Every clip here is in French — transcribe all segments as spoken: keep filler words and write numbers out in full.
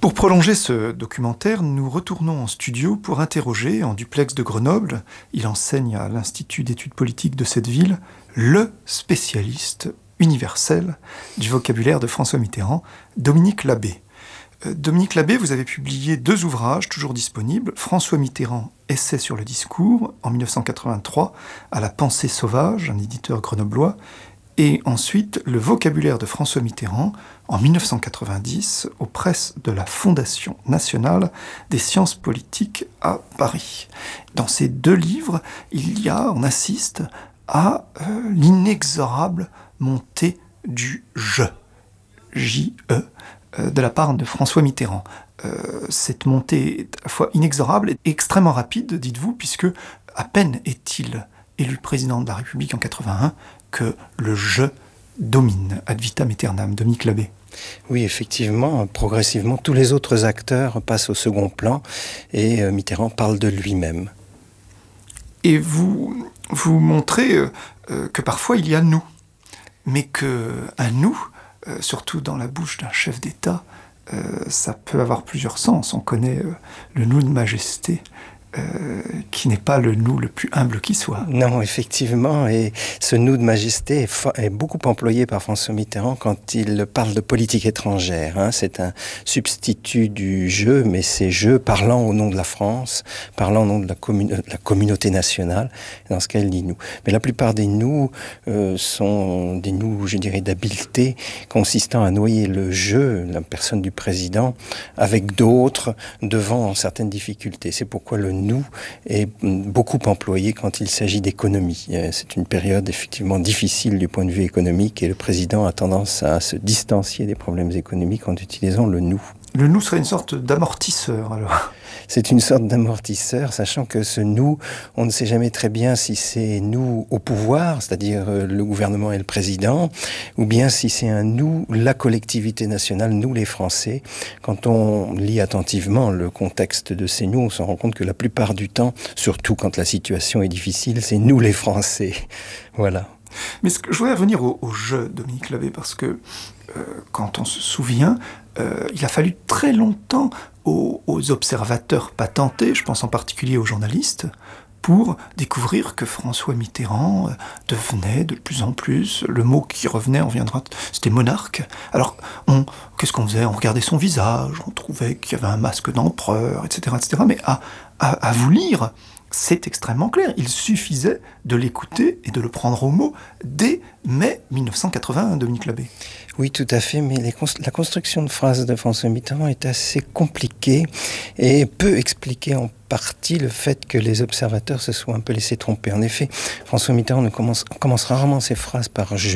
Pour prolonger ce documentaire, nous retournons en studio pour interroger, en duplex de Grenoble, il enseigne à l'Institut d'études politiques de cette ville, le spécialiste universel du vocabulaire de François Mitterrand, Dominique Labbé. Euh, Dominique Labbé, vous avez publié deux ouvrages toujours disponibles, François Mitterrand, Essai sur le discours, en mille neuf cent quatre-vingt-trois, à La Pensée sauvage, un éditeur grenoblois, et ensuite Le vocabulaire de François Mitterrand, en mille neuf cent quatre-vingt-dix, aux presses de la Fondation nationale des sciences politiques à Paris. Dans ces deux livres, il y a, on assiste à euh, l'inexorable montée du « je », J E, euh, de la part de François Mitterrand. Euh, cette montée est à la fois inexorable et extrêmement rapide, dites-vous, puisque à peine est-il élu président de la République en quatre-vingt-un que le « je » domine ad vitam aeternam. Dominique Labbé. Oui, effectivement, progressivement, tous les autres acteurs passent au second plan et euh, Mitterrand parle de lui-même. Et vous, vous montrez euh, euh, que parfois il y a nous, mais qu'un nous, euh, surtout dans la bouche d'un chef d'État, euh, ça peut avoir plusieurs sens. On connaît euh, le nous de majesté, Euh, qui n'est pas le nous le plus humble qui soit. Non, effectivement, et ce nous de majesté est, fa- est beaucoup employé par François Mitterrand quand il parle de politique étrangère. Hein. C'est un substitut du je, mais c'est je parlant au nom de la France, parlant au nom de la, commun- de la communauté nationale. Dans ce cas, il dit nous. Mais la plupart des nous euh, sont des nous, je dirais, d'habileté, consistant à noyer le je, la personne du président, avec d'autres devant certaines difficultés. C'est pourquoi le nous est beaucoup employé quand il s'agit d'économie. C'est une période effectivement difficile du point de vue économique et le président a tendance à se distancier des problèmes économiques en utilisant le nous. Le nous serait une sorte d'amortisseur, alors. C'est une sorte d'amortisseur, sachant que ce nous, on ne sait jamais très bien si c'est nous au pouvoir, c'est-à-dire le gouvernement et le président, ou bien si c'est un nous, la collectivité nationale, nous les Français. Quand on lit attentivement le contexte de ces nous, on se rend compte que la plupart du temps, surtout quand la situation est difficile, c'est nous les Français. Voilà. Mais ce que, je voudrais revenir au, au je, Dominique Labbé, parce que euh, quand on se souvient, euh, il a fallu très longtemps aux, aux observateurs patentés, je pense en particulier aux journalistes, pour découvrir que François Mitterrand euh, devenait de plus en plus, le mot qui revenait, on viendra, c'était monarque. Alors, on, qu'est-ce qu'on faisait ? On regardait son visage, on trouvait qu'il y avait un masque d'empereur, et cetera, et cetera. Mais à, à, à vous lire, c'est extrêmement clair. Il suffisait de l'écouter et de le prendre au mot dès mai mille neuf cent quatre-vingt-un, Dominique Labbé. Oui, tout à fait, mais les cons- la construction de phrases de François Mitterrand est assez compliquée et peut expliquer en partie le fait que les observateurs se soient un peu laissés tromper. En effet, François Mitterrand ne commence, commence rarement ses phrases par « je ».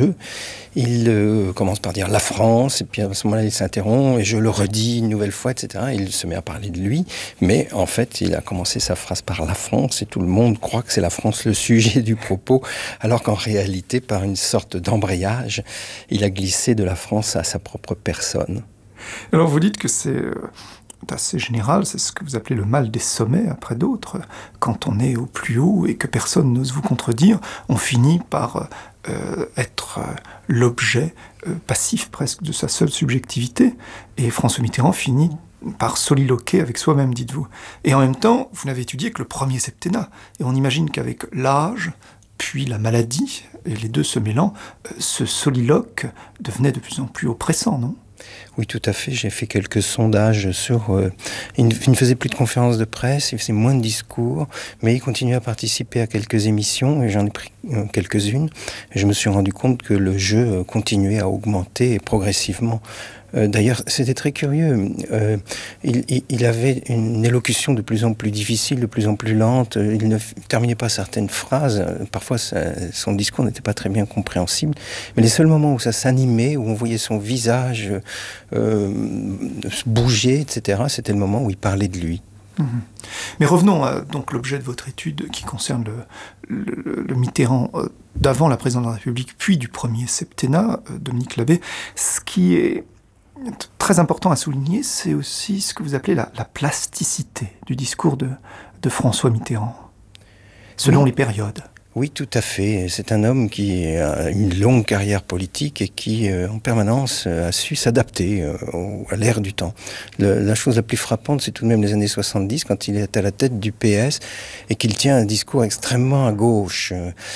Il euh, commence par dire « la France », et puis à ce moment-là, il s'interrompt, et je le redis une nouvelle fois, et cetera. Il se met à parler de lui, mais en fait, il a commencé sa phrase par « la France », et tout le monde croit que c'est la France le sujet du propos, alors qu'en réalité, par une sorte d'embrayage, il a glissé de la France à sa propre personne. Alors vous dites que c'est euh, assez général, c'est ce que vous appelez le mal des sommets après d'autres. Quand on est au plus haut et que personne n'ose vous contredire, on finit par euh, être euh, l'objet euh, passif presque de sa seule subjectivité. Et François Mitterrand finit par soliloquer avec soi-même, dites-vous. Et en même temps, vous n'avez étudié que le premier septennat. Et on imagine qu'avec l'âge, puis la maladie, et les deux se mêlant, euh, ce soliloque devenait de plus en plus oppressant, non ? Oui, tout à fait. J'ai fait quelques sondages sur... Euh, il, ne, il ne faisait plus de conférences de presse, il faisait moins de discours, mais il continuait à participer à quelques émissions, et j'en ai pris euh, quelques-unes. Et je me suis rendu compte que le jeu continuait à augmenter progressivement. Euh, d'ailleurs, c'était très curieux. Euh, il, il, il avait une élocution de plus en plus difficile, de plus en plus lente. Il ne f- terminait pas certaines phrases. Parfois, ça, son discours n'était pas très bien compréhensible. Mais les seuls moments où ça s'animait, où on voyait son visage euh, bouger, et cetera, c'était le moment où il parlait de lui. Mmh. Mais revenons à donc, l'objet de votre étude qui concerne le, le, le Mitterrand euh, d'avant la présidence de la République, puis du premier septennat, euh, Dominique Labbé. Ce qui est très important à souligner, c'est aussi ce que vous appelez la, la plasticité du discours de, de François Mitterrand, selon oui. les périodes. Oui, tout à fait. C'est un homme qui a une longue carrière politique et qui, euh, en permanence, euh, a su s'adapter euh, au, à l'ère du temps. Le, la chose la plus frappante, c'est tout de même les années soixante-dix, quand il est à la tête du P S et qu'il tient un discours extrêmement à gauche,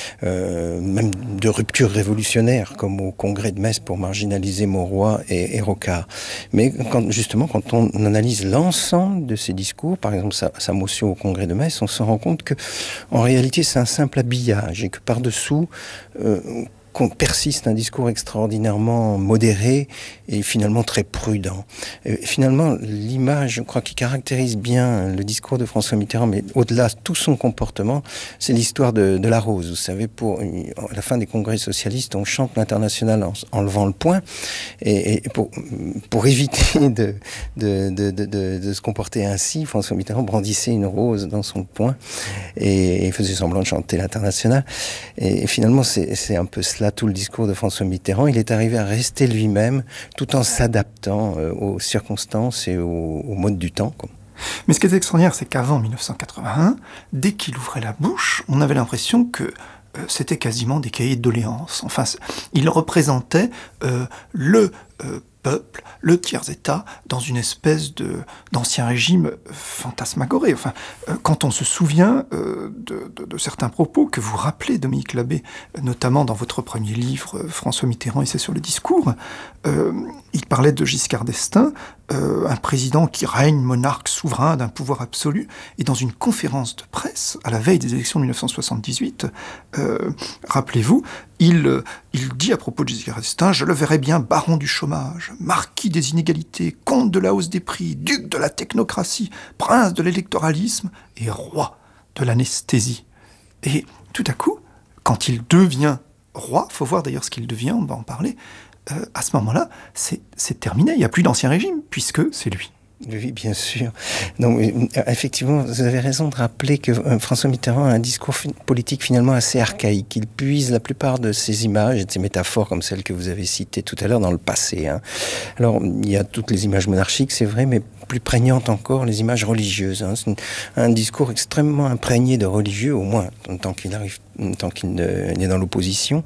euh, même de rupture révolutionnaire, comme au congrès de Metz pour marginaliser Mauroy et, et Rocard. Mais quand, justement, quand on analyse l'ensemble de ses discours, par exemple sa, sa motion au congrès de Metz, on se rend compte que, en réalité, c'est un simple habillage et que par-dessous euh, qu'on persiste un discours extraordinairement modéré et finalement très prudent. Et finalement, l'image, je crois, qui caractérise bien le discours de François Mitterrand, mais au-delà de tout son comportement, c'est l'histoire de, de la rose. Vous savez, pour à la fin des congrès socialistes, on chante l'Internationale en, en levant le poing, et, et pour, pour éviter de, de, de, de, de, de se comporter ainsi, François Mitterrand brandissait une rose dans son poing et, et faisait semblant de chanter l'Internationale. Et, et finalement, c'est, c'est un peu cela tout le discours de François Mitterrand. Il est arrivé à rester lui-même tout en s'adaptant euh, aux circonstances et au, au mode du temps, quoi. Mais ce qui est extraordinaire, c'est qu'avant mille neuf cent quatre-vingt-un, dès qu'il ouvrait la bouche, on avait l'impression que euh, c'était quasiment des cahiers de doléances. Enfin, il représentait euh, le euh, peuple, le tiers-État, dans une espèce de, d'ancien régime fantasmagoré. Enfin, euh, quand on se souvient euh, de, de, de certains propos que vous rappelez, Dominique Labbé, notamment dans votre premier livre, euh, François Mitterrand, Essai sur le discours, euh, il parlait de Giscard d'Estaing, euh, un président qui règne monarque souverain d'un pouvoir absolu, et dans une conférence de presse, à la veille des élections de mille neuf cent soixante-dix-huit, euh, rappelez-vous, il, il dit à propos de Giscard d'Estaing « Je le verrais bien baron du chômage, marquis des inégalités, comte de la hausse des prix, duc de la technocratie, prince de l'électoralisme et roi de l'anesthésie. » Et tout à coup, quand il devient roi, il faut voir d'ailleurs ce qu'il devient, on va en parler, euh, à ce moment-là, c'est, c'est terminé, il n'y a plus d'ancien régime, puisque c'est lui. Oui, bien sûr. Donc, effectivement, vous avez raison de rappeler que François Mitterrand a un discours politique finalement assez archaïque. Il puise la plupart de ses images et de ses métaphores, comme celles que vous avez citées tout à l'heure, dans le passé. Hein. Alors, il y a toutes les images monarchiques, c'est vrai, mais plus prégnantes encore, les images religieuses. Hein. C'est une, un discours extrêmement imprégné de religieux, au moins tant qu'il arrive, tant qu'il est dans l'opposition.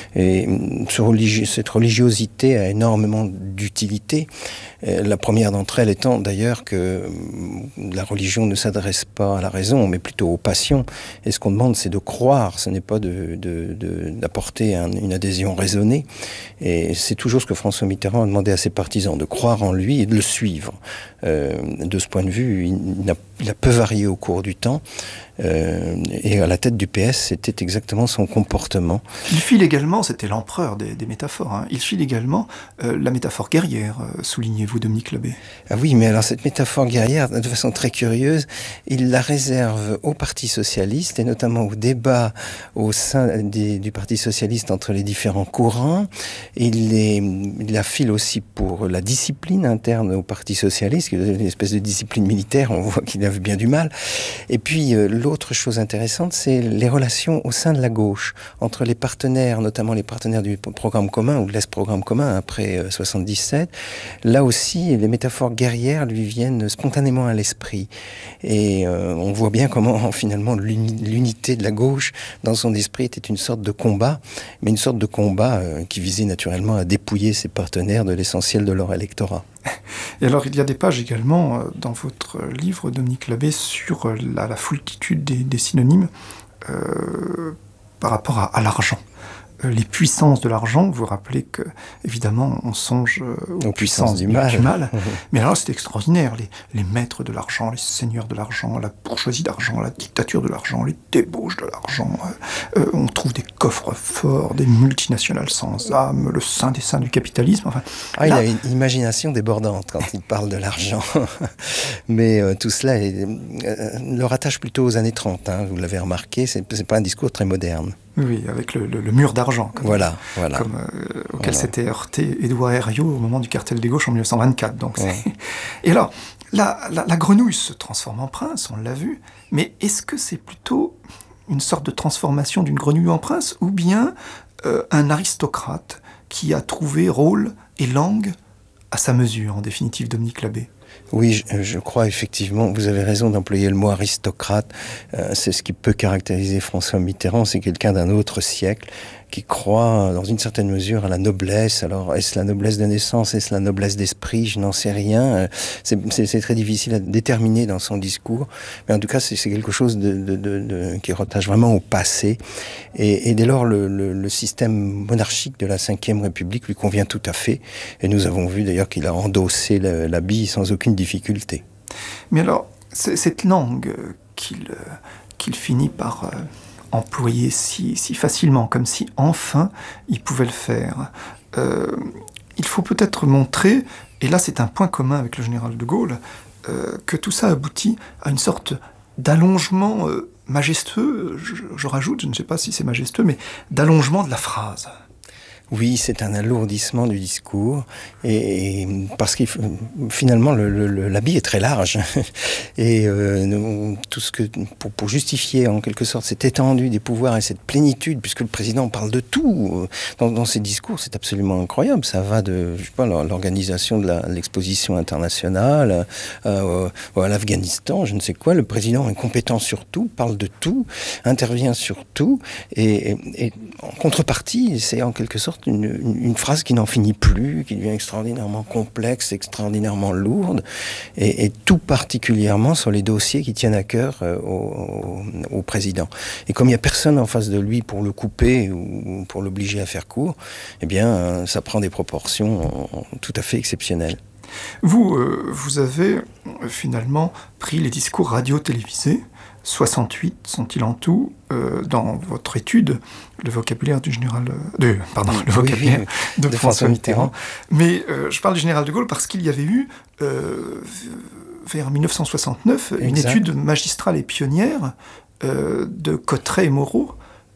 Et ce religieux, cette religiosité a énormément d'utilité. La première d'entre elles étant d'ailleurs que la religion ne s'adresse pas à la raison, mais plutôt aux passions. Et ce qu'on demande, c'est de croire, ce n'est pas de, de, de, d'apporter un, une adhésion raisonnée. Et c'est toujours ce que François Mitterrand a demandé à ses partisans, de croire en lui et de le suivre. Euh, de ce point de vue, il a, il a peu varié au cours du temps. Euh, et à la tête du P S, c'était exactement son comportement. Il file également, c'était l'empereur des, des métaphores, hein, il file également euh, la métaphore guerrière, euh, soulignez-vous, Dominique Labbé. Ah oui, mais alors cette métaphore guerrière, de façon très curieuse, il la réserve au Parti socialiste, et notamment au débat au sein des, du Parti socialiste entre les différents courants. Il, les, il la file aussi pour la discipline interne au Parti socialiste, qui est une espèce de discipline militaire, on voit qu'il avait bien du mal. Et puis, euh, l'autre chose intéressante, c'est les relations au sein de la gauche, entre les partenaires, notamment les partenaires du programme commun, ou de l'Est-programme commun, après euh, soixante-dix-sept. Là aussi, les métaphores guerrières lui viennent spontanément à l'esprit. Et euh, on voit bien comment, finalement, l'uni- l'unité de la gauche, dans son esprit, était une sorte de combat, mais une sorte de combat euh, qui visait naturellement à dépouiller ses partenaires de l'essentiel de leur électorat. Et alors, il y a des pages également euh, dans votre livre, Dominique Labbé, sur euh, la, la foultitude des, des synonymes euh, par rapport à, à l'argent. Euh, les puissances de l'argent, vous rappelez que, évidemment, on songe euh, aux, aux puissances, puissances du mal. Du mal. Mais alors, c'est extraordinaire. Les, les maîtres de l'argent, les seigneurs de l'argent, la bourgeoisie d'argent, la dictature de l'argent, les débauches de l'argent. Euh, euh, on trouve des coffres forts, des multinationales sans âme, le saint des saints du capitalisme. Enfin, ah, là, il a une imagination débordante quand il parle de l'argent. Mais euh, tout cela est, euh, le rattache plutôt aux années trente. Hein, vous l'avez remarqué, c'est, c'est pas un discours très moderne. Oui, avec le, le, le mur d'argent, comme, voilà, voilà. comme, euh, auquel voilà. s'était heurté Édouard Herriot au moment du cartel des gauches en mille neuf cent vingt-quatre. Donc ouais. c'est... Et alors, la, la, la grenouille se transforme en prince, on l'a vu, mais est-ce que c'est plutôt une sorte de transformation d'une grenouille en prince, ou bien euh, un aristocrate qui a trouvé rôle et langue à sa mesure, en définitive, Dominique Labbé? Oui, je, je crois effectivement, vous avez raison d'employer le mot aristocrate. Euh, c'est ce qui peut caractériser François Mitterrand, c'est quelqu'un d'un autre siècle qui croit dans une certaine mesure à la noblesse. Alors, est-ce la noblesse de naissance, est-ce la noblesse d'esprit? Je n'en sais rien. C'est, c'est, c'est très difficile à déterminer dans son discours. Mais en tout cas, c'est, c'est quelque chose de, de, de, de, qui rattache vraiment au passé. Et, et dès lors, le, le, le système monarchique de la cinquième République lui convient tout à fait. Et nous avons vu d'ailleurs qu'il a endossé l'habit sans aucune difficulté. Mais alors, cette langue qu'il, qu'il finit par... Euh... employé si, si facilement, comme si enfin il pouvait le faire. Euh, il faut peut-être montrer, et là c'est un point commun avec le général de Gaulle, euh, que tout ça aboutit à une sorte d'allongement euh, majestueux, je, je rajoute, je ne sais pas si c'est majestueux, mais d'allongement de la phrase. Oui, c'est un alourdissement du discours, et, et parce que finalement le, le, l'habit est très large, et euh, nous, tout ce que pour, pour justifier en quelque sorte cette étendue des pouvoirs et cette plénitude, puisque le président parle de tout dans, dans ses discours, c'est absolument incroyable. Ça va de, je sais pas, l'organisation de la, l'exposition internationale euh, à l'Afghanistan, je ne sais quoi. Le président est compétent sur tout, parle de tout, intervient sur tout, et, et, et en contrepartie, c'est en quelque sorte Une, une, une phrase qui n'en finit plus, qui devient extraordinairement complexe, extraordinairement lourde, et, et tout particulièrement sur les dossiers qui tiennent à cœur euh, au, au, au président. Et comme il n'y a personne en face de lui pour le couper ou pour l'obliger à faire court, eh bien, euh, ça prend des proportions en, en, tout à fait exceptionnelles. Vous, euh, vous avez euh, finalement pris les discours radio-télévisés, soixante-huit sont-ils en tout, euh, dans votre étude, le vocabulaire du général... De, pardon, le vocabulaire oui, oui, de, de François Mitterrand. Mitterrand. Mais euh, je parle du général de Gaulle parce qu'il y avait eu, euh, vers dix-neuf cent soixante-neuf, exact, une étude magistrale et pionnière euh, de Cotteret et Moreau,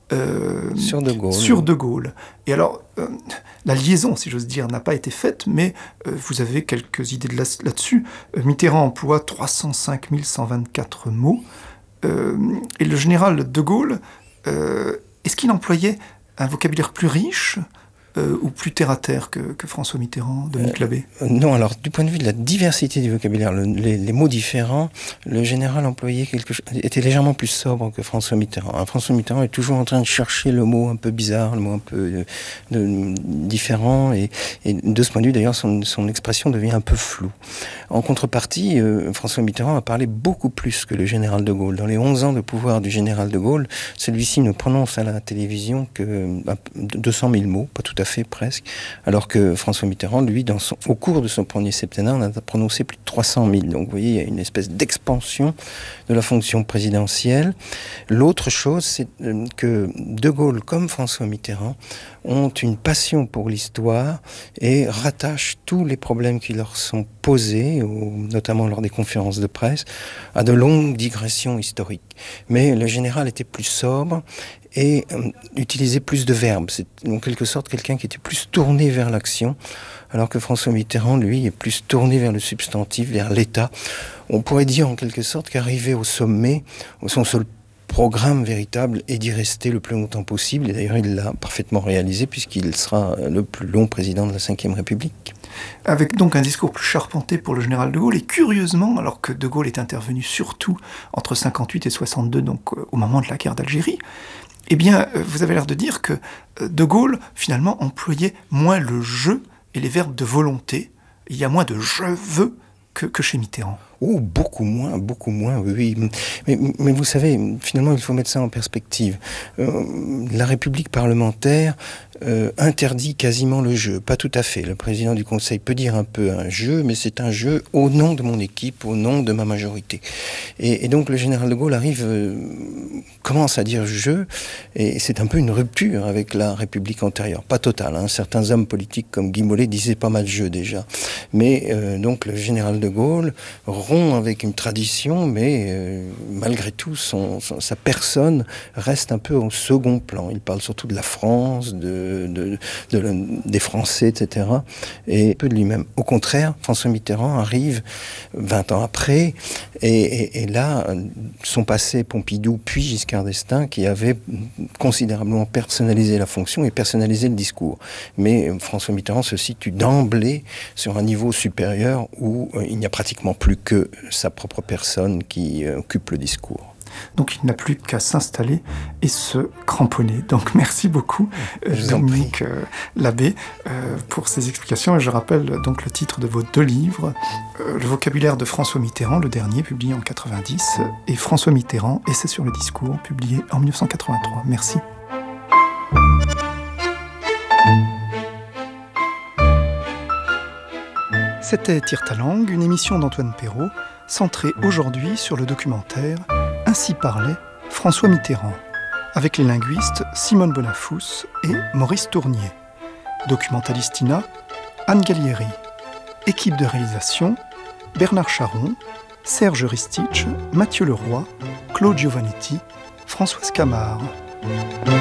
Euh, sur de Gaulle. Sur de Gaulle. Et alors, euh, la liaison, si j'ose dire, n'a pas été faite, mais euh, vous avez quelques idées de là, là-dessus. Euh, Mitterrand emploie trois cent cinq mille cent vingt-quatre mots, euh, et le général de Gaulle, euh, est-ce qu'il employait un vocabulaire plus riche Euh, ou plus terre-à-terre que, que François Mitterrand, Dominique euh, Labbé? Non, alors du point de vue de la diversité du vocabulaire, le, les, les mots différents, le général employé quelque chose, était légèrement plus sobre que François Mitterrand. Alors, François Mitterrand est toujours en train de chercher le mot un peu bizarre, le mot un peu euh, de, différent, et, et de ce point de vue d'ailleurs son, son expression devient un peu floue. En contrepartie, euh, François Mitterrand a parlé beaucoup plus que le général de Gaulle. Dans les onze ans de pouvoir du général de Gaulle, celui-ci ne prononce à la télévision que euh, deux cent mille mots, pas tout à fait presque, alors que François Mitterrand, lui, dans son, au cours de son premier septennat, on a prononcé plus de trois cent mille. Donc vous voyez, il y a une espèce d'expansion de la fonction présidentielle. L'autre chose, c'est que De Gaulle, comme François Mitterrand, ont une passion pour l'histoire et rattachent tous les problèmes qui leur sont posés, notamment lors des conférences de presse, à de longues digressions historiques. Mais le général était plus sobre et euh, utilisait plus de verbes. C'est en quelque sorte quelqu'un qui était plus tourné vers l'action, alors que François Mitterrand, lui, est plus tourné vers le substantif, vers l'État. On pourrait dire en quelque sorte qu'arrivé au sommet, son seul programme véritable est d'y rester le plus longtemps possible, et d'ailleurs il l'a parfaitement réalisé puisqu'il sera le plus long président de la cinquième République. Avec donc un discours plus charpenté pour le général de Gaulle, et curieusement, alors que de Gaulle est intervenu surtout entre cinquante-huit et soixante-deux, donc euh, au moment de la guerre d'Algérie, eh bien, euh, vous avez l'air de dire que euh, de Gaulle, finalement, employait moins le « je » et les verbes de volonté. Il y a moins de « je veux » que, que chez Mitterrand. Oh, beaucoup moins, beaucoup moins, oui, oui. Mais, mais vous savez, finalement, il faut mettre ça en perspective. Euh, la République parlementaire euh, interdit quasiment le jeu. Pas tout à fait. Le président du Conseil peut dire un peu un jeu, mais c'est un jeu au nom de mon équipe, au nom de ma majorité. Et, et donc, le général de Gaulle arrive, euh, commence à dire jeu, et c'est un peu une rupture avec la République antérieure. Pas totale, hein. Certains hommes politiques comme Guy Mollet disaient pas mal de jeu déjà. Mais euh, donc, le général de Gaulle rompt avec une tradition, mais euh, malgré tout, son, son, sa personne reste un peu au second plan. Il parle surtout de la France, de, de, de, de, des Français, et cetera. Et peu de lui-même. Au contraire, François Mitterrand arrive vingt ans après, et, et, et là, son passé Pompidou, puis Giscard d'Estaing, qui avait considérablement personnalisé la fonction et personnalisé le discours. Mais François Mitterrand se situe d'emblée sur un niveau supérieur où euh, il n'y a pratiquement plus que sa propre personne qui euh, occupe le discours. Donc il n'a plus qu'à s'installer et se cramponner. Donc merci beaucoup euh, Dominique euh, Labbé euh, pour ces explications. Et je rappelle donc le titre de vos deux livres, euh, Le vocabulaire de François Mitterrand, le dernier publié en quatre-vingt-dix, et François Mitterrand, Essai sur le discours, publié en mille neuf cent quatre-vingt-trois. Merci. C'était Tire ta langue, une émission d'Antoine Perrault, centrée aujourd'hui sur le documentaire Ainsi parlait François Mitterrand, avec les linguistes Simone Bonafous et Maurice Tournier. Documentalistina, Anne Gallieri. Équipe de réalisation, Bernard Charon, Serge Ristich, Mathieu Leroy, Claude Giovannetti, Françoise Camard.